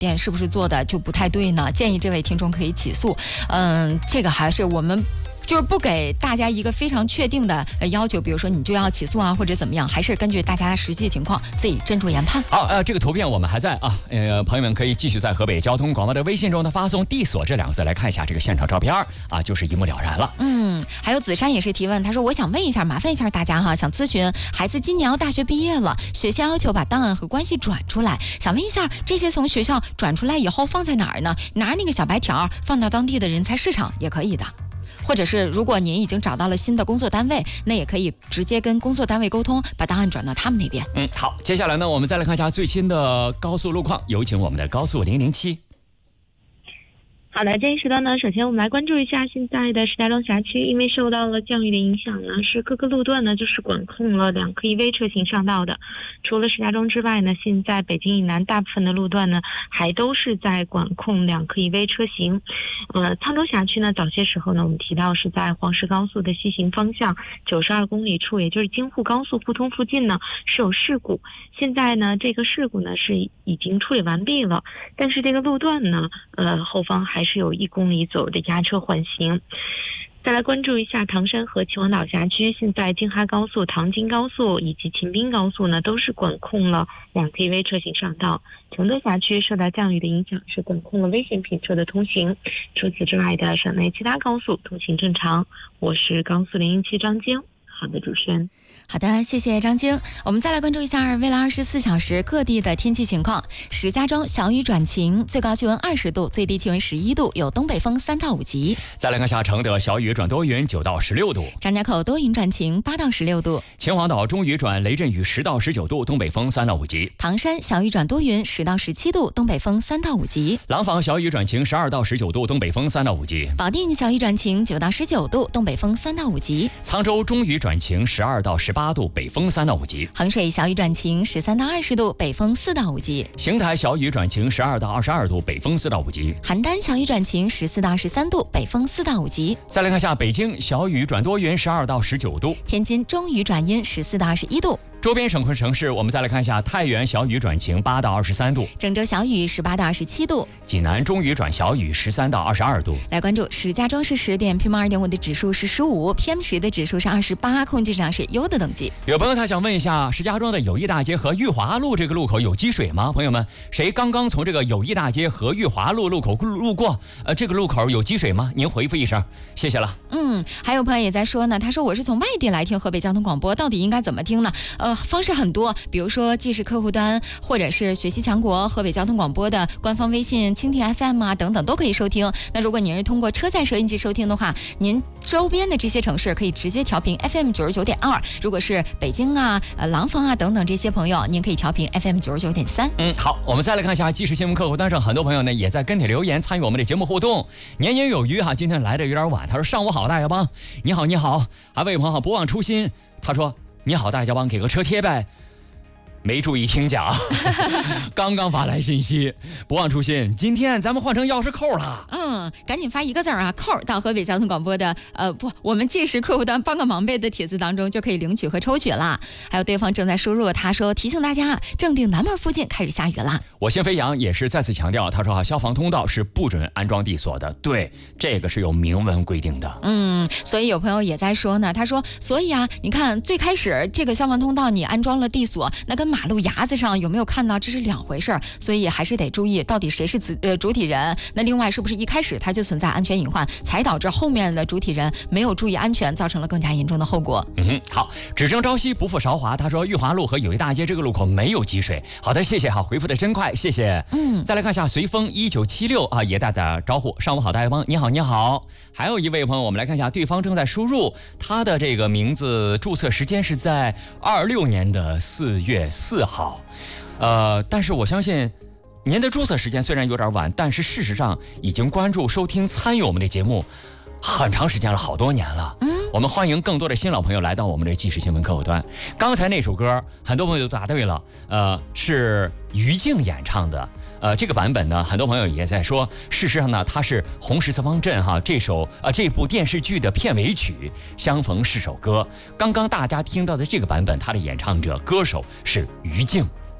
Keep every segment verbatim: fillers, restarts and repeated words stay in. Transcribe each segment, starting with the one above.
店是不是做的就不太对呢？建议这位听众可以起诉。嗯，这个还是我们。就是不给大家一个非常确定的要求，比如说你就要起诉啊，或者怎么样，还是根据大家的实际情况自己斟酌研判。 好，呃，这个图片我们还在啊，呃，朋友们可以继续在河北交通广播的微信中呢发送“地所”这两个字来看一下这个现场照片啊，就是一目了然了。 嗯，还有子珊也是提问，他说我想问一下，麻烦一下大家哈，想咨询孩子今年要大学毕业了，学校要求把档案和关系转出来，想问一下这些从学校转出来以后放在哪儿呢？拿那个小白条放到当地的人才市场也可以的。或者是如果您已经找到了新的工作单位，那也可以直接跟工作单位沟通，把档案转到他们那边。 嗯，好，接下来呢，我们再来看一下最新的高速路况，有请我们的高速零零七。 好的，这一时段呢，首先我们来关注一下现在的石家庄辖区，因为受到了降雨的影响呢，是各个路段呢就是管控了两颗 E V 车型上道的。除了石家庄之外呢，现在北京以南大部分的路段呢，还都是在管控两颗 E V 车型。呃，沧州辖区呢，早些时候呢，我们提到是在黄石高速的西行方向九十二公里处，也就是京沪高速互通附近呢，是有事故。现在呢，这个事故呢是已经处理完毕了，但是这个路段呢，呃，后方还是有一公里左右的压车缓行。再来关注一下唐山和秦皇岛辖区，现在京哈高速、唐京高速以及秦滨高速呢，都是管控了两个 E V 车型上道。承德辖区受到降雨的影响，是管控了危险品车的通行。除此之外的省内其他高速通行正常。我是高速零零七张晶。好的，主持人。 好的，谢谢张晶。我们再来关注一下未来二十四小时各地的天气情况。石家庄小雨转晴，最高气温二十度，最低气温十一度，有东北风三到五级。 再来看下承德小雨转多云，九到十六度。 张家口多云转晴，八到十六度。 秦皇岛中雨转雷阵雨，十到十九度，东北风三到五级。 唐山小雨转多云，十到十七度，东北风三到五级。 廊坊小雨转晴，十二到十九度，东北风三到五级。 保定小雨转晴，九到十九度，东北风三到五级。 沧州中雨转晴，十二到十八度，北风三到五级。 衡水小雨转晴，十三到二十度，北风四到五级。 邢台小雨转晴，十二到二十二度，北风四到五级。 邯郸小雨转晴，十四到二十三度，北风四到五级。 再来看下北京小雨转多云，十二到十九度。 天津中雨转阴，十四到二十一度。 周边省会城市，我们再来看一下太原小雨转晴，八到二十三度。 郑州小雨，十八到二十七度。 济南中雨转小雨，十三到二十二度。 来关注石家庄市十点 P M 二点五 的指数是十五 ，P M 十 的指数是二十八，空气质量是优的等级。 有朋友他想问一下，石家庄的友谊大街和裕华路这个路口有积水吗？朋友们，谁刚刚从这个友谊大街和裕华路路口路过？呃，这个路口有积水吗？您回复一声，谢谢了。 嗯，还有朋友也在说呢，他说我是从外地来听河北交通广播，到底应该怎么听呢？呃，方式很多。比如说既是客户端，或者是学习强国河北交通广播的官方微信蜻蜓 F M 啊等等都可以收听。那如果您是通过车载收音机收听的话，您周边的这些城市可以直接调频 F M 九十九点二。如果是北京啊、呃廊坊啊等等这些朋友，您可以调频 F M 九十九点三。 嗯，好，我们再来看一下即时新闻客户端上，很多朋友呢也在跟帖留言参与我们的节目互动。年年有余哈，今天来的有点晚，他说上午好大家帮，你好你好，还位朋友不忘初心，他说你好大家帮，给个车贴呗。没注意听讲，刚刚发来信息，不忘初心。今天咱们换成钥匙扣了， 嗯，赶紧发一个字啊，扣到河北交通广播的呃不，我们即时客户端帮个忙呗的帖子当中就可以领取和抽取啦。还有对方正在输入，他说提醒大家，正定南门附近开始下雨了。 我心飞扬也是再次强调，他说消防通道是不准安装地锁的，对，这个是有明文规定的。 嗯，所以有朋友也在说呢，他说，所以啊，你看最开始这个消防通道你安装了地锁，那跟马路牙子上有没有看到这是两回事儿，所以还是得注意到底谁是主呃主体人。那另外是不是一开始它就存在安全隐患，才导致后面的主体人没有注意安全，造成了更加严重的后果。 嗯哼，好，只争朝夕不负韶华。他说裕华路和友谊大街这个路口没有积水。好的，谢谢哈，回复的真快，谢谢。 嗯， 再来看一下随风一九七六啊，也打打招呼，上午好大家帮，你好你好。还有一位朋友，我们来看一下，对方正在输入他的这个名字，注册时间是在二六年的四月四号。呃，但是我相信您的注册时间虽然有点晚，但是事实上已经关注、收听、参与我们的节目很长时间了，好多年了。嗯，我们欢迎更多的新老朋友来到我们的即时新闻客户端。刚才那首歌，很多朋友都答对了，呃，是于静演唱的。呃，这个版本呢，很多朋友也在说，事实上呢，它是《红十字方阵》哈这首呃这部电视剧的片尾曲《相逢是首歌》。刚刚大家听到的这个版本，它的演唱者歌手是于静。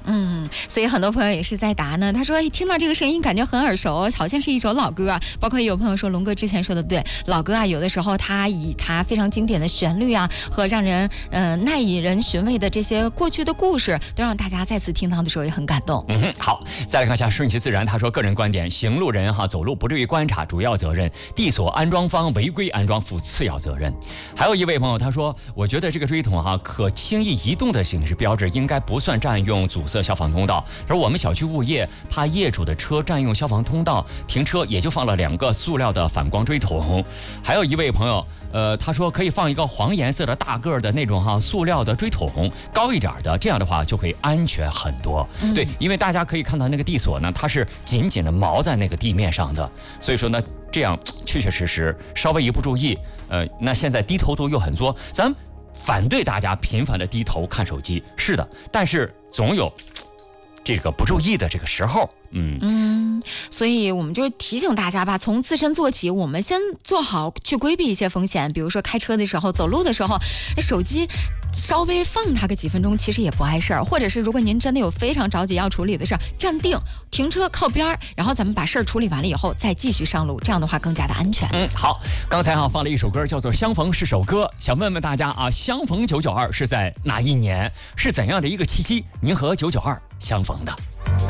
嗯，所以很多朋友也是在答呢。他说：“哎，听到这个声音感觉很耳熟，好像是一首老歌啊。”包括也有朋友说，龙哥之前说的对，老歌啊，有的时候它以它非常经典的旋律啊，和让人呃耐引人寻味的这些过去的故事，都让大家再次听到的时候也很感动。 嗯哼，好，再来看一下顺其自然。他说，个人观点，行路人哈走路不至于观察，主要责任地所安装方违规安装负次要责任。还有一位朋友他说，我觉得这个锥筒哈可轻易移动的警示标志应该不算占用阻塞消防通道。而我们小区物业怕业主的车占用消防通道停车，也就放了两个塑料的反光锥筒。还有一位朋友，呃，他说可以放一个黄颜色的大个的那种哈塑料的锥筒，高一点的，这样的话就会安全很多。嗯、对，因为大家可以看到那个地锁呢，它是紧紧的锚在那个地面上的，所以说呢，这样确确实实稍微一不注意，呃，那现在低头族又很多，咱们反对大家频繁的低头看手机，是的，但是总有这个不注意的这个时候。嗯嗯，所以我们就提醒大家吧，从自身做起，我们先做好去规避一些风险，比如说开车的时候、走路的时候，手机稍微放它个几分钟，其实也不碍事儿。或者是如果您真的有非常着急要处理的事儿，站定，停车靠边儿，然后咱们把事儿处理完了以后再继续上路，这样的话更加的安全。 嗯，好，刚才哈放了一首歌，叫做《相逢是首歌》，想问问大家啊，相逢九九二是在哪一年？是怎样的一个契机，您和九九二相逢的？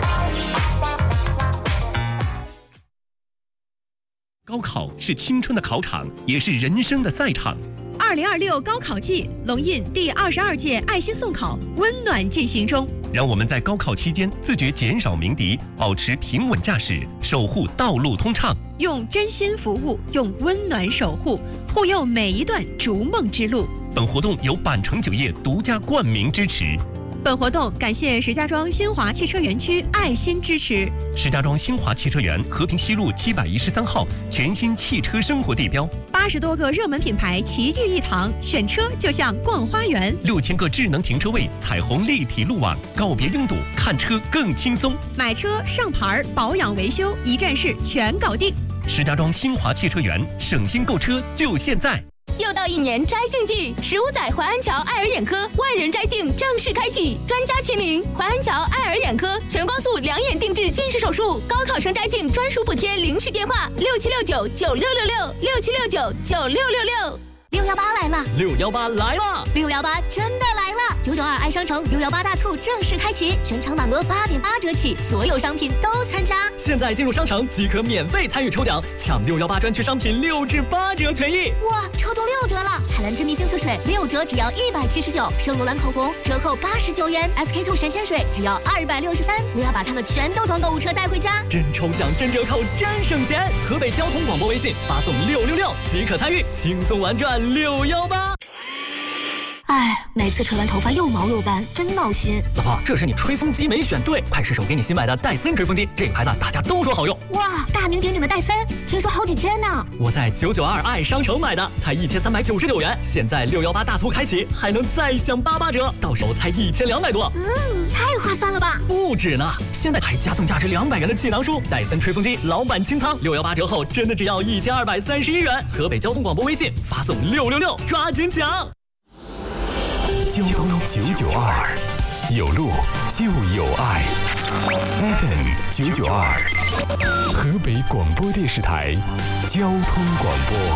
高考是青春的考场，也是人生的赛场。 二零二六高考季，龙印第二十二届爱心送考温暖进行中。 让我们在高考期间自觉减少鸣笛，保持平稳驾驶，守护道路通畅。 用真心服务，用温暖守护，护佑每一段逐梦之路。 本活动由百城酒业独家冠名支持。 本活动感谢石家庄新华汽车园区爱心支持。 石家庄新华汽车园和平西路七百一十三号全新汽车生活地标， 八十多个热门品牌齐聚一堂，选车就像逛花园。 六千个智能停车位，彩虹立体路网，告别拥堵，看车更轻松。 买车上牌、保养维修一站式全搞定。 石家庄新华汽车园，省心购车就现在。 又到一年摘杏季，十五载淮安桥爱尔眼科万人摘镜正式开启，专家亲临，淮安桥爱尔眼科全光速两眼定制近视手术，高考生摘镜专属补贴，领取电话六七六九九六六六六七六九九六六六。 六幺八来了， 六幺八来了， 六幺八真的来了！九九二爱商城六幺八大促正式开启，全场满额八点八折起，所有商品都参加。 现在进入商城即可免费参与抽奖，抢六幺八专区商品六至八折权益。 哇，抽中六折了！海蓝之谜净色水六折只要一百七十九，圣罗兰口红折扣八十九元 ，S K two 神仙水只要二百六十三。我要把它们全都装购物车带回家。 真抽奖，真折扣，真省钱！河北交通广播微信发送六六六即可参与，轻松玩转六幺八。 哎，每次吹完头发又毛又斑，真闹心。 老婆，这是你吹风机没选对，快试手给你新买的戴森吹风机，这个牌子大家都说好用。 哇，大名鼎鼎的戴森，听说好几千呢。 我在九九二爱商城买的，才一千三百九十九元，现在六幺八大促开启，还能再享八八折，到手才一千两百多。 嗯，太划算了吧？ 不止呢，现在还加赠价值两百元的气囊书，戴森吹风机老板清仓，六幺八折后真的只要一千二百三十一元。河北交通广播微信发送六六六，抓紧抢。 交通九九二，有路就有爱。F M 九九二，河北广播电视台交通广播。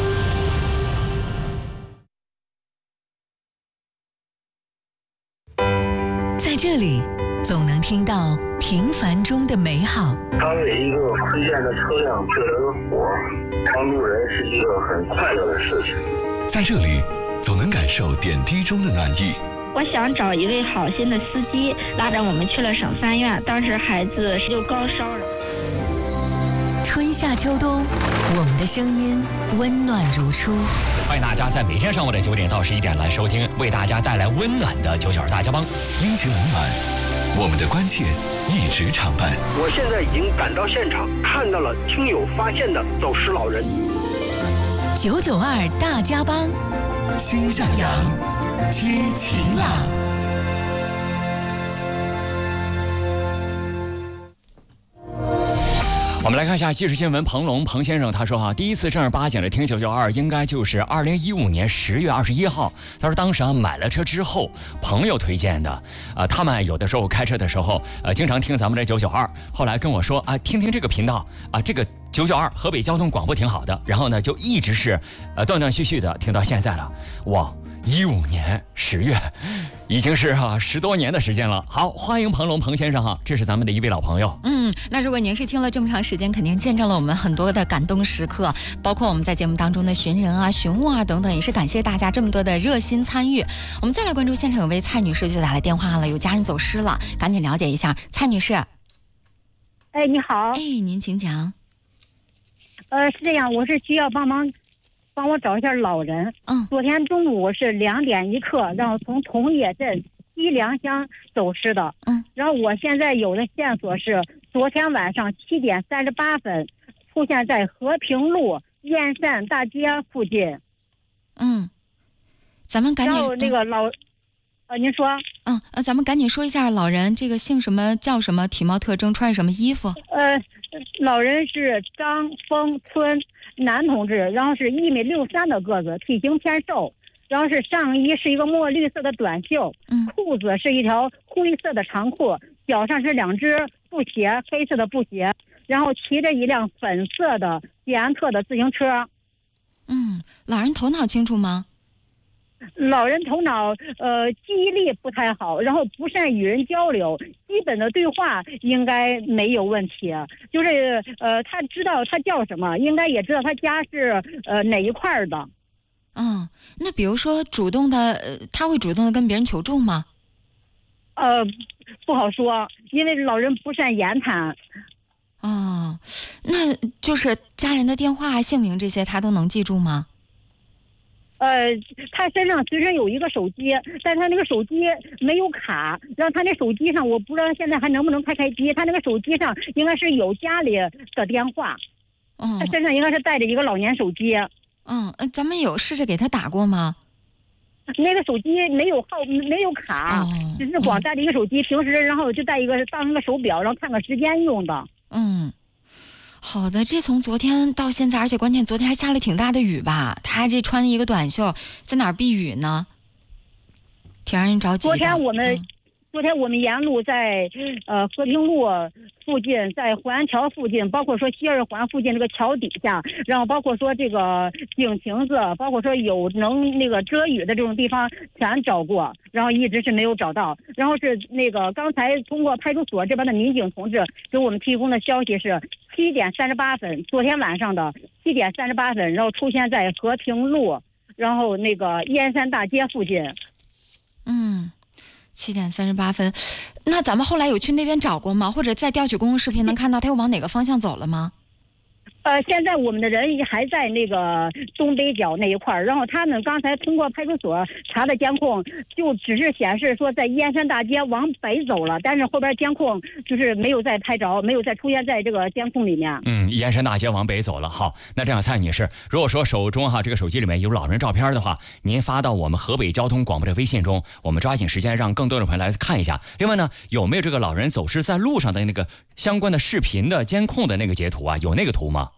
在这里，总能听到平凡中的美好。 当为一个亏欠的车辆救了个活，帮助人是一个很快乐的事情。 在这里，总能感受点滴中的暖意。 我想找一位好心的司机，拉着我们去了省三院，当时孩子就高烧了。 春夏秋冬，我们的声音温暖如初。 欢迎大家在每天上午的九点到十一点来收听，为大家带来温暖的九九二大家帮。 阴晴冷暖，我们的关切一直常伴。 我现在已经赶到现场，看到了听友发现的走失老人。 九九二大家帮， 心向阳，知晴朗。 欢我们来看一下即时新闻，彭龙彭先生他说哈、啊，第一次正儿八经的听九九二应该就是二零一五年十月二十一号。他说当时啊买了车之后，朋友推荐的，啊、呃，他们有的时候开车的时候，呃，经常听咱们的九九二，后来跟我说啊，听听这个频道啊，这个九九二河北交通广播挺好的，然后呢就一直是呃断断续续的听到现在了，哇。一五年十月，已经是哈、啊、十多年的时间了。好，欢迎彭龙彭先生哈，这是咱们的一位老朋友。 嗯，那如果您是听了这么长时间，肯定见证了我们很多的感动时刻，包括我们在节目当中的寻人啊、寻物啊等等，也是感谢大家这么多的热心参与。我们再来关注现场有位蔡女士就打来电话了，有家人走失了，赶紧了解一下。蔡女士， 哎，你好。 哎，您请讲。 呃，是这样，我是需要帮忙。帮我找一下老人。 嗯， 昨天中午是两点一刻，然后从桐叶镇西凉乡走失的。 嗯， 然后我现在有的线索是，昨天晚上七点三十八分，出现在和平路燕山大街附近。 嗯，咱们赶紧。 然后那个老，呃，您说。 嗯，呃，咱们赶紧说一下老人这个姓什么叫什么，体貌特征，穿什么衣服？ 呃，老人是张峰村。男同志，然后是一米六三的个子，体型偏瘦，然后是上衣是一个墨绿色的短袖， 嗯， 裤子是一条灰色的长裤，脚上是两只布鞋，黑色的布鞋，然后骑着一辆粉色的捷安特的自行车。 嗯，老人头脑清楚吗？ 老人头脑呃记忆力不太好，然后不善与人交流，基本的对话应该没有问题。就是呃他知道他叫什么，应该也知道他家是呃哪一块的。 嗯，那比如说主动的，呃，他会主动的跟别人求助吗？ 呃，不好说，因为老人不善言谈。 哦，那就是家人的电话、姓名这些，他都能记住吗？ 呃，他身上随身有一个手机，但他那个手机没有卡，然后他那手机上我不知道现在还能不能开开机，他那个手机上应该是有家里的电话， 嗯， 他身上应该是带着一个老年手机。 嗯，呃，咱们有试着给他打过吗？ 那个手机没有号，没有卡， 哦， 只是光带着一个手机，平时然后就带一个当一个手表，然后看个时间用的。 嗯。好的，这从昨天到现在，而且关键昨天还下了挺大的雨吧？他这穿一个短袖，在哪儿避雨呢？挺让人着急的。 昨天我们， 嗯、 昨天我们沿路在呃和平路附近，在环桥附近，包括说西二环附近这个桥底下，然后包括说这个井亭子，包括说有能那个遮雨的这种地方全找过，然后一直是没有找到。然后是那个刚才通过派出所这边的民警同志给我们提供的消息是。七点三十八分，昨天晚上的七点三十八分，然后出现在和平路，然后那个燕山大街附近。 嗯，七点三十八分，那咱们后来有去那边找过吗？或者再调取公共视频，能看到他又往哪个方向走了吗？ 呃，现在我们的人还在那个东北角那一块儿，然后他们刚才通过派出所查的监控，就只是显示说在燕山大街往北走了，但是后边监控就是没有再拍着，没有再出现在这个监控里面。 嗯，燕山大街往北走了。好，那这样蔡女士，如果说手中哈这个手机里面有老人照片的话，您发到我们河北交通广播的微信中，我们抓紧时间让更多的朋友来看一下。另外呢，有没有这个老人走失在路上的那个相关的视频的监控的那个截图啊？有那个图吗？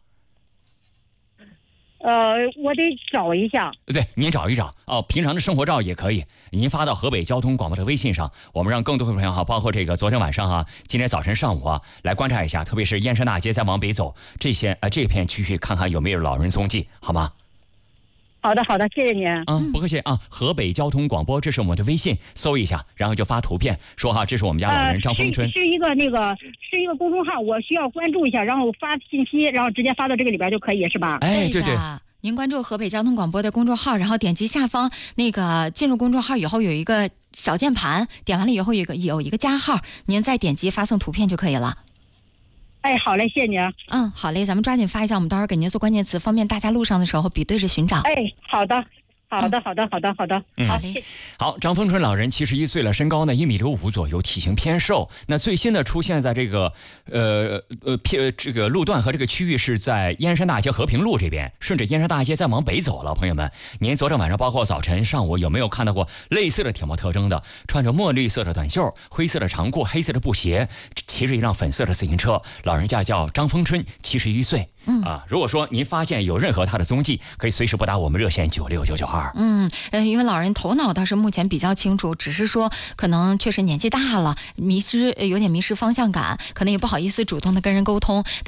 呃，我得找一下。 对，您找一找哦，平常的生活照也可以，您发到河北交通广播的微信上，我们让更多的朋友哈，包括这个昨天晚上啊，今天早晨上午啊，来观察一下，特别是燕山大街再往北走这些呃这片区域，看看有没有老人踪迹，好吗？ 好的，好的，谢谢您。 嗯，不客气啊。河北交通广播，这是我们的微信，搜一下，然后就发图片，说哈，这是我们家老人张峰春。 呃、是, 是一个那个是一个公众号，我需要关注一下，然后发信息，然后直接发到这个里边就可以，是吧？ 哎，对对。 您关注河北交通广播的公众号，然后点击下方那个进入公众号以后有一个小键盘，点完了以后有一个有一个加号，您再点击发送图片就可以了。 哎，好嘞，谢谢您。 嗯，好嘞，咱们抓紧发一下，我们到时候给您做关键词，方便大家路上的时候比对着寻找。 哎，好的。 好的，好的，好的，好的， 嗯、 好， 好，张丰春老人七十一岁了，身高呢一米六五左右，体型偏瘦。那最新的出现在这个呃呃偏这个路段和这个区域是在燕山大街和平路这边，顺着燕山大街再往北走了。朋友们，您昨天晚上包括早晨、上午有没有看到过类似的体貌特征的？穿着墨绿色的短袖、灰色的长裤、黑色的布鞋，骑着一辆粉色的自行车。老人家叫张丰春，七十一岁。嗯啊，如果说您发现有任何他的踪迹，可以随时拨打我们热线九六九九二。 嗯，呃，因为老人头脑倒是目前比较清楚，只是说可能确实年纪大了，迷失有点迷失方向感，可能也不好意思主动的跟人沟通。